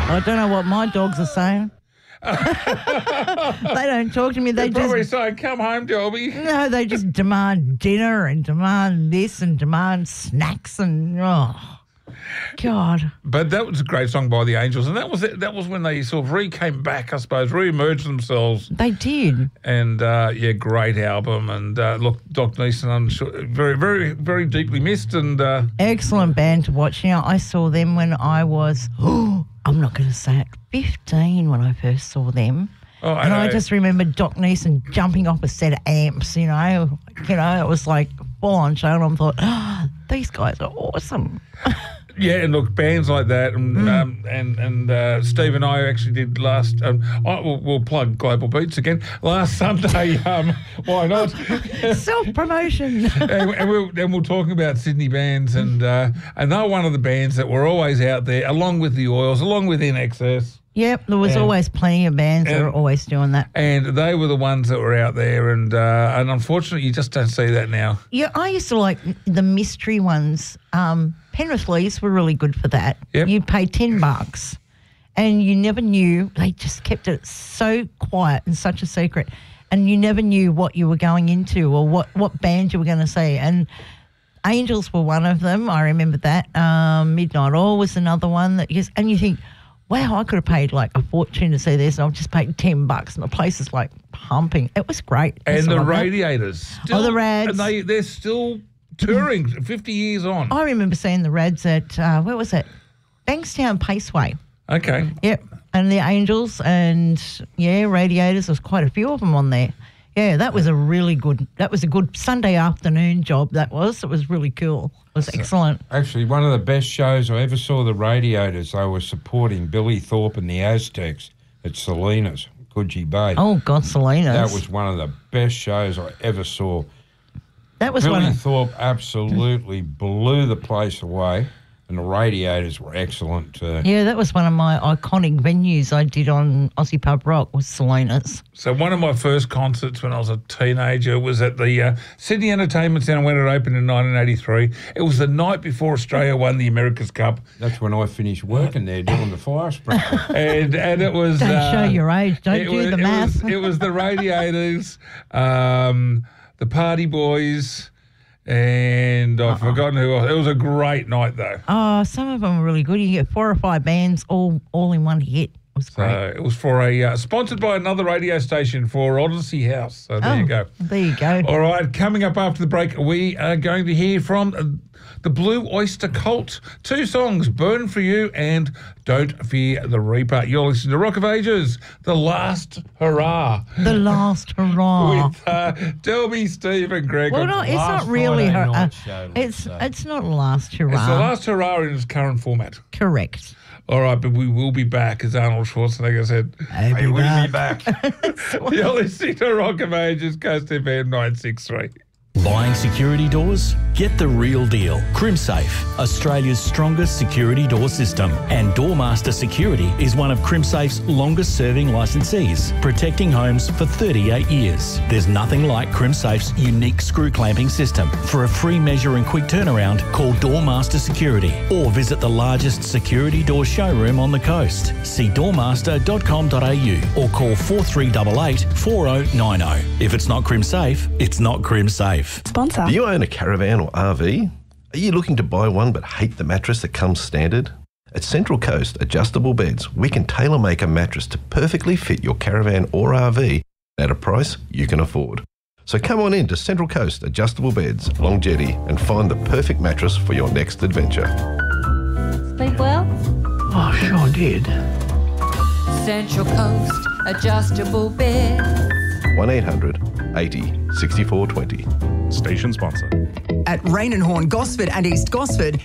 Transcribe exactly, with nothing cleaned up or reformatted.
I don't know what my dogs are saying. They don't talk to me. They They're probably just saying, come home, Delby. no. They just demand dinner and demand this and demand snacks and oh, God. But that was a great song by the Angels, and that was it. That was when they sort of re came back, I suppose, re-emerged themselves. They did. And uh, yeah, great album. And uh, look, Doc Neeson, I'm sure, very, very, very deeply missed. And uh, Excellent band to watch. Now, I saw them when I was, oh, I'm not going to say it, fifteen when I first saw them. Oh, I and know. I just remember Doc Neeson jumping off a set of amps, you know. You know, it was like full on show, and I thought, oh, these guys are awesome. yeah, and look, bands like that, and Mm. um, and and uh, Steve and I actually did last. Um, I, we'll, we'll plug Global Beats again last Sunday. Um, why not? Self promotion. and, and, we're, and we're talking about Sydney bands, and uh, and they're one of the bands that were always out there, along with the Oils, along with In Excess. Yep, there was And- always plenty of bands that and- were always doing that. And they were the ones that were out there, and uh, and unfortunately, you just don't see that now. Yeah, I used to like the mystery ones. Um, Penrith Leafs were really good for that. Yep. You paid ten bucks, and you never knew. They just kept it so quiet and such a secret, and you never knew what you were going into or what, what band you were going to see. And Angels were one of them. I remember that. Um, Midnight Oil was another one that you, and you think, wow, I could have paid like a fortune to see this, and I've just paid ten bucks, and the place is like pumping. It was great. And That's the what I meant. Radiators. Still, Oh, the Rads. And they, they're still touring fifty years on. I remember seeing the Rads at, uh, where was it? Bankstown Paceway. Okay. Yep. And the Angels and, yeah, Radiators. There's quite a few of them on there. Yeah, that was a really good, that was a good Sunday afternoon job, that was. It was really cool. It was excellent. Actually, one of the best shows I ever saw, the Radiators, they were supporting Billy Thorpe and the Aztecs at Salinas, Coogee Bay. Oh, God, Salinas. That was one of the best shows I ever saw. That was Billy one of, Thorpe absolutely blew the place away, and the Radiators were excellent too. yeah, that was one of my iconic venues I did on Aussie Pub Rock was Salinas. So one of my first concerts when I was a teenager was at the uh, Sydney Entertainment Centre when it opened in nineteen eighty-three. It was the night before Australia won the America's Cup. That's when I finished working there doing the fire sprinkler. And and it was... Don't uh, show your age. Don't it do was, the it math. Was, it was the Radiators, um, the Party Boys, and I've forgotten who else. It was a great night though. Oh, some of them were really good. You get four or five bands all all in one hit. It was So great. it was for a uh, sponsored by another radio station for Odyssey House. So there oh, you go. There you go. All right, coming up after the break, we are going to hear from uh, the Blue Oyster Cult. Two songs, Burn For You and Don't Fear the Reaper. You're listening to Rock of Ages, The Last Hurrah. The last hurrah. With uh, Delby, Steve and Greg. Well, on- no, it's Last not really Friday her. night Uh, show, let's it's say. it's not last hurrah. It's The Last Hurrah in its current format. Correct. All right, but we will be back, as Arnold Schwarzenegger said. I will be back. You're listening to Rock of Ages, Coast F M nine six three. Buying security doors? Get the real deal. CrimSafe, Australia's strongest security door system. And Doormaster Security is one of CrimSafe's longest serving licensees, protecting homes for thirty-eight years. There's nothing like CrimSafe's unique screw clamping system. For a free measure and quick turnaround, call Doormaster Security or visit the largest security door showroom on the coast. See doormaster dot com dot a u or call four three eight eight, four oh nine oh. If it's not CrimSafe, it's not CrimSafe. Sponsor. Do you own a caravan or R V? Are you looking to buy one but hate the mattress that comes standard? At Central Coast Adjustable Beds, we can tailor-make a mattress to perfectly fit your caravan or R V at a price you can afford. So come on in to Central Coast Adjustable Beds, Long Jetty, and find the perfect mattress for your next adventure. Sleep well? Oh, sure did. Central Coast Adjustable Bed. one eight hundred eighty sixty-four twenty. Station sponsor. At Rain and Horn Gosford and East Gosford,